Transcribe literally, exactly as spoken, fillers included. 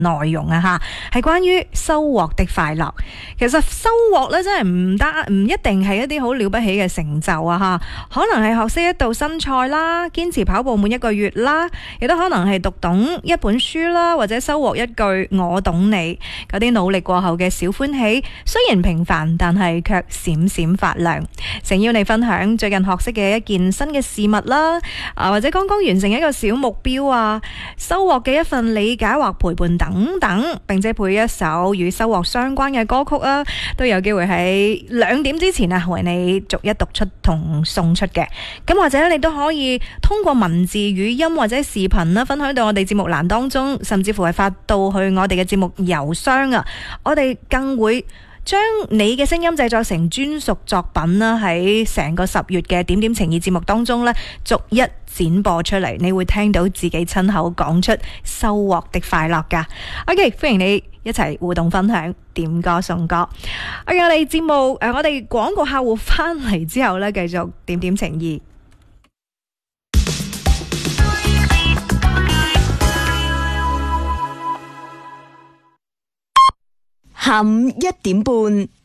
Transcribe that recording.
內容啊吓，係關於收穫的快樂。其實收穫咧真係唔得，唔一定係一啲好了不起嘅成就啊吓，可能係學識一道新菜啦，堅持跑步滿一個月啦，亦都可能係讀懂一本書啦，或者收穫一句我懂你。嗰啲努力過後嘅小歡喜，雖然平凡，但係卻閃閃發亮。誠邀你分享最近學識嘅一件新嘅事物啦，啊或者剛剛完成一個小目標啊，收穫嘅一份理解或陪伴等等，並且配一首與收穫相關嘅歌曲啊，都有機會喺兩點之前啊，為你逐一讀出同送出嘅。咁或者你都可以通過文字、語音或者視頻啦，分享到我哋節目欄當中，甚至乎係發到去我哋嘅節目郵箱啊，我哋更會將你嘅聲音製作成專屬作品啦，喺成個十月嘅點點情意節目當中呢，逐一展播出嚟，你會聽到自己親口講出收穫的快樂噶。OK， 歡迎你一齊互動分享，點歌送歌。OK， 我哋節目誒，我哋廣告客戶翻嚟之後呢，繼續點點情意。 下午一點半，